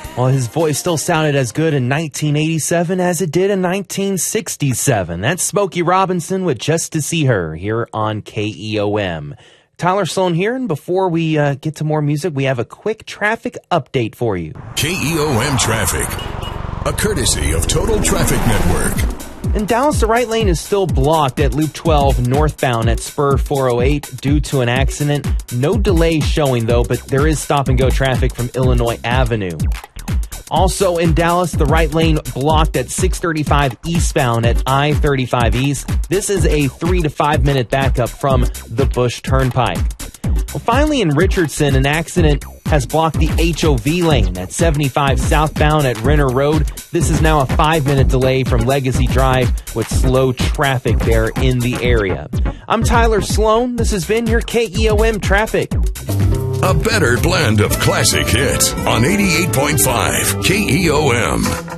Well, his voice still sounded as good in 1987 as it did in 1967. That's Smokey Robinson with Just to See Her here on KEOM. Tyler Sloan here, and before we get to more music, we have a quick traffic update for you. KEOM Traffic, a courtesy of Total Traffic Network. In Dallas, the right lane is still blocked at Loop 12 northbound at Spur 408 due to an accident. No delay showing, though, but there is stop-and-go traffic from Illinois Avenue. Also in Dallas, the right lane blocked at 635 eastbound at I-35 East. This is a 3 to 5 minute backup from the Bush Turnpike. Well, finally in Richardson, an accident has blocked the HOV lane at 75 southbound at Renner Road. This is now a 5-minute delay from Legacy Drive with slow traffic there in the area. I'm Tyler Sloan. This has been your KEOM Traffic. A better blend of classic hits on 88.5 KEOM.